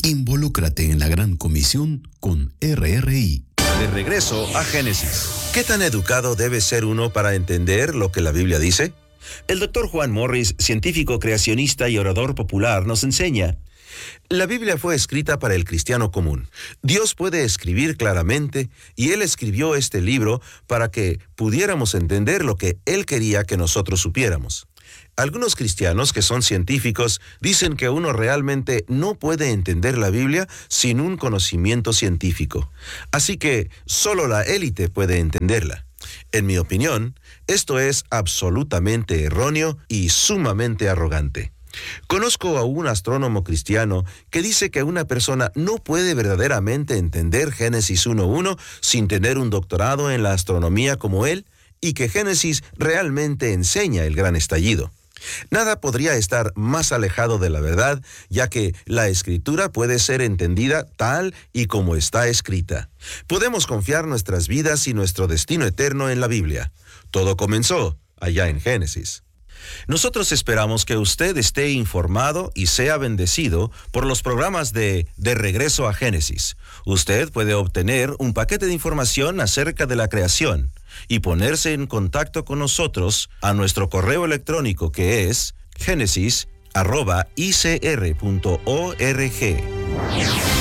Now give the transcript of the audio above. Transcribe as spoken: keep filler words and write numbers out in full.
Involúcrate en la gran comisión con R R I. De regreso a Génesis. ¿Qué tan educado debe ser uno para entender lo que la Biblia dice? El doctor Juan Morris, científico creacionista y orador popular, nos enseña: la Biblia fue escrita para el cristiano común. Dios puede escribir claramente, y Él escribió este libro para que pudiéramos entender lo que Él quería que nosotros supiéramos. Algunos cristianos que son científicos dicen que uno realmente no puede entender la Biblia sin un conocimiento científico. Así que solo la élite puede entenderla. En mi opinión, esto es absolutamente erróneo y sumamente arrogante. Conozco a un astrónomo cristiano que dice que una persona no puede verdaderamente entender Génesis uno uno sin tener un doctorado en la astronomía como él, y que Génesis realmente enseña el gran estallido. Nada podría estar más alejado de la verdad, ya que la Escritura puede ser entendida tal y como está escrita. Podemos confiar nuestras vidas y nuestro destino eterno en la Biblia. Todo comenzó allá en Génesis. Nosotros esperamos que usted esté informado y sea bendecido por los programas de De Regreso a Génesis. Usted puede obtener un paquete de información acerca de la creación y ponerse en contacto con nosotros a nuestro correo electrónico, que es génesis arroba i c r punto org.